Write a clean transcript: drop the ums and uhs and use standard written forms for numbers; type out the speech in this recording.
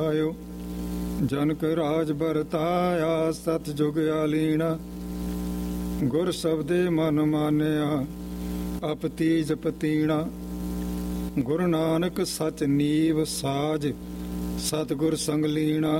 ਆਇਓ ਜਨਕ ਰਾਜ ਵਰਤਾਇਆ ਸਤ ਜੁਗ ਆਲੀਣਾ। ਗੁਰ ਸਬਦੇ ਮਨ ਮਾਨਿਆ ਅਪਤੀਜ ਪਤੀਣਾ। ਗੁਰੂ ਨਾਨਕ ਸਚ ਨੀਵ ਸਾਜ ਸਤਿਗੁਰ ਸੰਗ ਲੀਣਾ।